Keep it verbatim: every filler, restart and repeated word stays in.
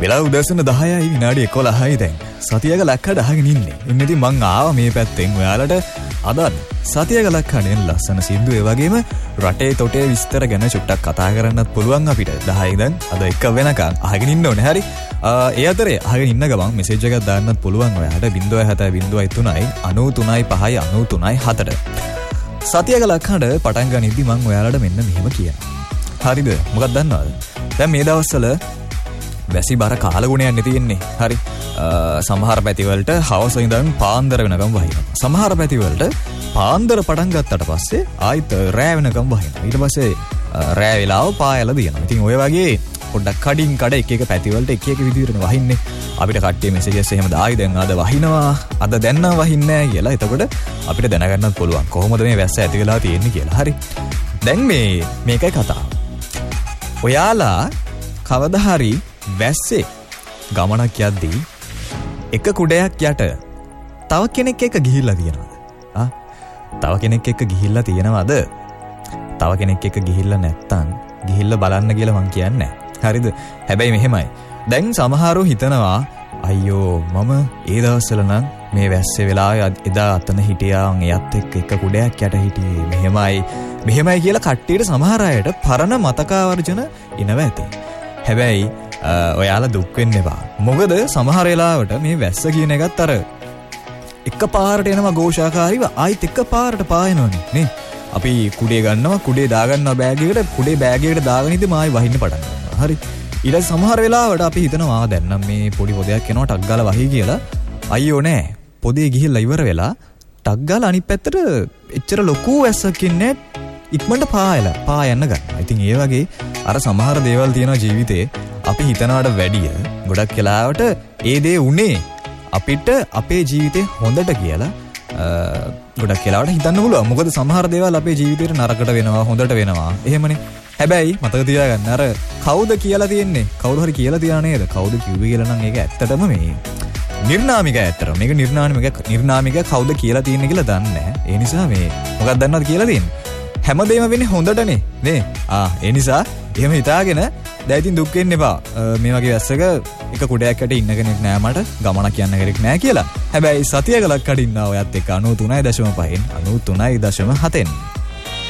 වෙලාව උදෑසන දහයයි විනාඩි එකොළහයි දැන්. සතියක ලක්කඩ අහගෙන ඉන්නේ. ඉන්නේ ඉතින් මං ආවා මේ පැත්තෙන් ඔයාලට අදත් සතියක ලක්කඩෙන් ලස්සන සින්දු ඒ වගේම රටේ තොටේ විස්තර ගැන චුට්ටක් කතා කරන්නත් පුළුවන් අපිට. දහය ඉඳන් අද එක වෙනකන් අහගෙන ඉන්න ඕනේ. හරි. ඒ අතරේ අහගෙන ඉන්න ගමන් මෙසේජ් එකක් දාන්නත් පුළුවන් ඔයාලට ज़ीरो सात ज़ीरो तीन नौ तीन पाँच नौ तीन सात. සතියක ලක්කඩ පටන් ගනිද්දි මං ඔයාලට මෙන්න මෙහෙම කියනවා. හරිද? මොකක්ද දන්නවද? දැන් මේ දවස්වල වැසි බර කාලගුණයක් නේ තියෙන්නේ. හරි. සමහර පැතිවලට හවස ඉඳන් පාන්දර වෙනකම් වහිනවා. සමහර පැතිවලට පාන්දර පටන් ගත්තට පස්සේ ආයිත් රෑ වෙනකම් වහිනවා. ඊට පස්සේ රෑ වෙලාව පායලා දිනනවා. ඉතින් ඔය වගේ පොඩ්ඩක් කඩින් කඩ එක එක පැතිවලට එක එක විදිහට වහින්නේ. අපිට කට්ටිය මෙසේජස් එහෙම දායි දැන් අද වහිනවා. අද දැන් නම් වහින්නේ නැහැ කියලා. එතකොට අපිට දැනගන්නත් පුළුවන් කොහොමද මේ වැස්ස ඇති වෙලා තියෙන්නේ කියලා. හරි. දැන් මේ මේකයි කතාව. ඔයාලා කවදා හරි වැස්සේ ගමනක් යද්දී එක කුඩයක් යට තව කෙනෙක් එක්ක ගිහිල්ලා තියෙනවද? ආ තව කෙනෙක් එක්ක ගිහිල්ලා තියෙනවද? තව කෙනෙක් එක්ක ගිහිල්ලා නැත්තම් ගිහිල්ලා බලන්න කියලා මං කියන්නේ නැහැ. හරිද? හැබැයි මෙහෙමයි. දැන් සමහරව හිතනවා අයියෝ මම ඒ දවස්වල නම් මේ වැස්සේ වෙලාවේ එදා අතන හිටියා එයත් එක්ක එක කුඩයක් යට හිටියේ මෙහෙමයි මෙහෙමයි කියලා කට්ටියට සමහර අයට පරණ මතකාවර්ජන එනවා ඇති. හැබැයි ඔයාලා දුක් වෙන්න එපා. මොකද සමහර වෙලාවට මේ වැස්ස කියන එකත් අර එක පාරට එනවා ഘോഷාකාරීව ආයිත් එක පාරට පායනවනේ නේ. අපි කුඩේ ගන්නවා කුඩේ දාගන්නවා බෑග් එකට කුඩේ බෑග් එකට දාගෙන ඉඳි මායි වහින්න පටන් ගන්නවා. හරි. ඊට සමහර වෙලාවට අපි හිතනවා දැන් නම් මේ පොඩි පොදයක් එනවා ටක් ගාලා වහී කියලා. අයියෝ නෑ. පොදේ ගිහිල්ලා ඉවර වෙලා ටක් ගාලා අනිත් පැත්තට එච්චර ලොකු වැස්සක් ඉන්නේ ඉක්මනට පායලා පායන්න ගන්නවා. ඉතින් ඒ වගේ අර සමහර දේවල් තියෙනවා ජීවිතේ අපි හිතනවට වැඩිය ගොඩක් වෙලාවට ඒ දේ උනේ අපිට අපේ ජීවිතේ හොඳට කියලා ගොඩක් වෙලාවට හිතන්න පුළුවන්. මොකද සමහර දේවල් අපේ ජීවිතේට නරකට වෙනවා හොඳට වෙනවා. එහෙමනේ. හැබැයි මතක තියාගන්න අර කවුද කියලා තියෙන්නේ? කවුරු හරි කියලා තියනා නේද? කවුද කිව්වේ කියලා නම් ඒක ඇත්තටම මේ නිර්නාමික ඇත්තටම. මේක නිර්නාමික නිර්නාමික කවුද කියලා තියෙන්නේ කියලා දන්නේ නැහැ. ඒ නිසා මේ මොකක්ද දන්නවද කියලා තියෙන්නේ? හැමදේම වෙන්නේ හොඳටනේ නේ. ආ ඒ නිසා එහෙම හිතාගෙන දැන් ඉතින් දුක් වෙන්න එපා. මේ වගේ වැස්සක එක කුඩයක් යට ඉන්න කෙනෙක් නෑ මට ගමනක් යන්න කෙනෙක් නෑ කියලා. හැබැයි සතියක ලක්කඩ ඉන්නා ඔයත් එක්ක නවය තුනයි දශම පහෙන් නවය තුනයි දශම හතෙන්